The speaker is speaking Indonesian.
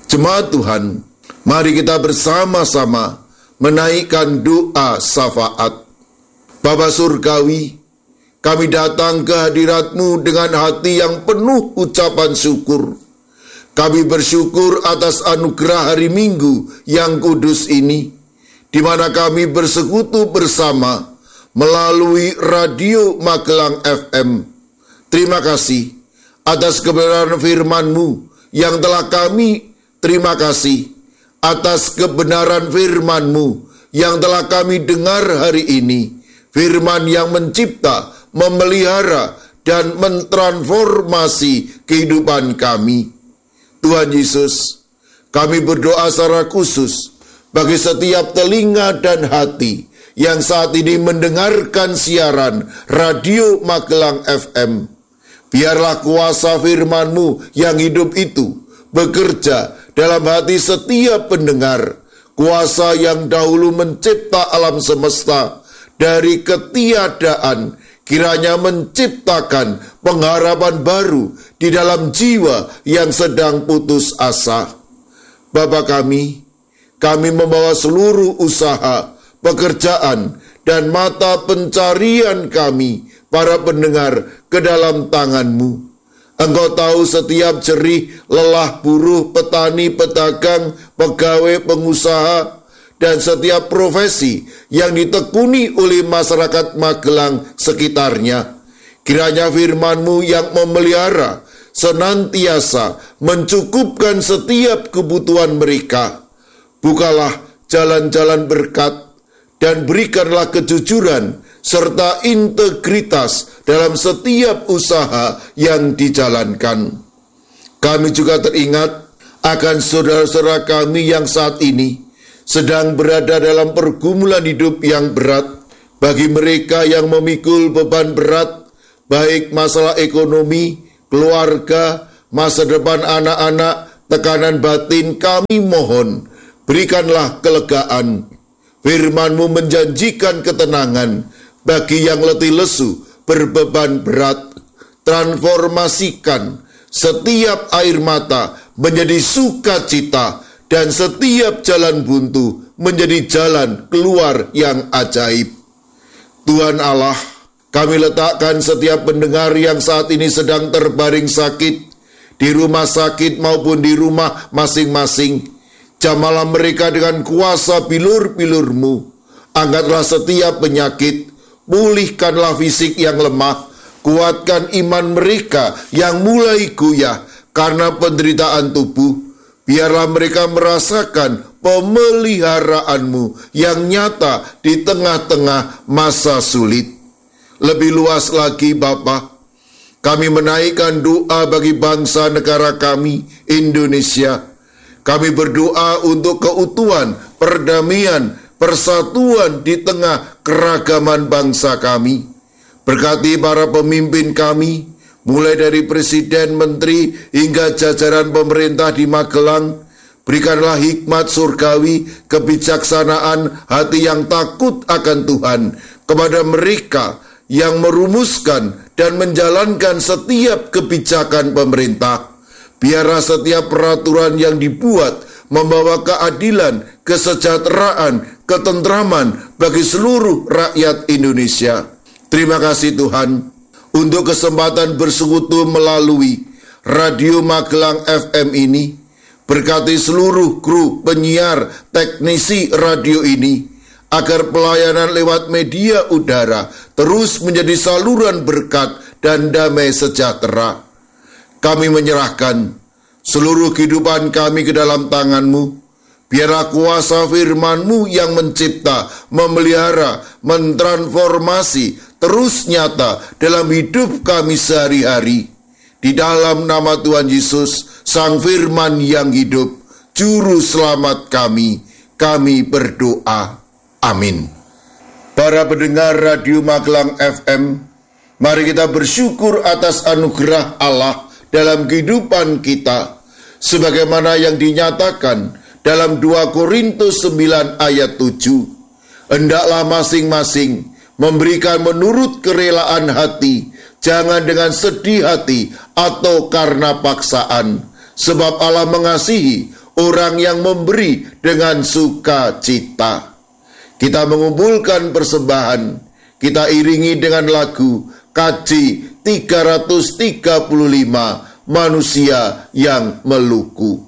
Jemaat Tuhan, mari kita bersama-sama menaikkan doa syafaat. Bapa Surgawi, kami datang ke hadirat-Mu dengan hati yang penuh ucapan syukur. Kami bersyukur atas anugerah hari Minggu yang kudus ini, di mana kami bersekutu bersama melalui Radio Magelang FM. Terima kasih atas kebenaran firman-Mu yang telah kami terima kasih atas kebenaran firman-Mu yang telah kami dengar hari ini. Firman yang mencipta, memelihara, dan mentransformasi kehidupan kami. Tuhan Yesus, kami berdoa secara khusus bagi setiap telinga dan hati yang saat ini mendengarkan siaran Radio Magelang FM. Biarlah kuasa firman-Mu yang hidup itu bekerja dalam hati setiap pendengar, kuasa yang dahulu mencipta alam semesta dari ketiadaan, kiranya menciptakan pengharapan baru di dalam jiwa yang sedang putus asa. Bapa kami membawa seluruh usaha, pekerjaan, dan mata pencarian kami, para pendengar, ke dalam tangan-Mu. Engkau tahu setiap jerih, lelah buruh, petani, pedagang, pegawai, pengusaha, dan setiap profesi yang ditekuni oleh masyarakat Magelang sekitarnya. Kiranya firman-Mu yang memelihara senantiasa mencukupkan setiap kebutuhan mereka. Bukalah jalan-jalan berkat dan berikanlah kejujuran serta integritas dalam setiap usaha yang dijalankan. Kami juga teringat akan saudara-saudara kami yang saat ini sedang berada dalam pergumulan hidup yang berat. Bagi mereka yang memikul beban berat, baik masalah ekonomi, keluarga, masa depan anak-anak, tekanan batin, kami mohon, berikanlah kelegaan. Firman-Mu menjanjikan ketenangan bagi yang letih lesu, berbeban berat. Transformasikan setiap air mata menjadi sukacita, dan setiap jalan buntu menjadi jalan keluar yang ajaib. Tuhan Allah, kami letakkan setiap pendengar yang saat ini sedang terbaring sakit, di rumah sakit maupun di rumah masing-masing. Jamalah mereka dengan kuasa bilur-bilur-Mu. Angkatlah setiap penyakit, pulihkanlah fisik yang lemah, kuatkan iman mereka yang mulai goyah karena penderitaan tubuh. Biarlah mereka merasakan pemeliharaanmu yang nyata di tengah-tengah masa sulit. Lebih luas lagi Bapa, kami menaikkan doa bagi bangsa negara kami, Indonesia. Kami berdoa untuk keutuhan, perdamaian, persatuan di tengah keragaman bangsa kami. Berkati para pemimpin kami, mulai dari presiden, menteri, hingga jajaran pemerintah di Magelang. Berikanlah hikmat surgawi, kebijaksanaan, hati yang takut akan Tuhan kepada mereka yang merumuskan dan menjalankan setiap kebijakan pemerintah. Biarlah setiap peraturan yang dibuat membawa keadilan, kesejahteraan, ketentraman bagi seluruh rakyat Indonesia. Terima kasih Tuhan untuk kesempatan bersekutu melalui Radio Magelang FM ini. Berkati seluruh kru, penyiar, teknisi radio ini, agar pelayanan lewat media udara terus menjadi saluran berkat dan damai sejahtera. Kami menyerahkan seluruh kehidupan kami ke dalam tangan-Mu. Biarlah kuasa firman-Mu yang mencipta, memelihara, mentransformasi terus nyata dalam hidup kami sehari-hari. Di dalam nama Tuhan Yesus, Sang Firman yang hidup, Juru Selamat kami berdoa. Amin. Para pendengar Radio Magelang FM, mari kita bersyukur atas anugerah Allah dalam kehidupan kita, sebagaimana yang dinyatakan dalam 2 Korintus 9 ayat 7. Hendaklah masing-masing memberikan menurut kerelaan hati, jangan dengan sedih hati atau karena paksaan, sebab Allah mengasihi orang yang memberi dengan sukacita. Kita mengumpulkan persembahan, kita iringi dengan lagu KJ 335, Manusia yang Meluku.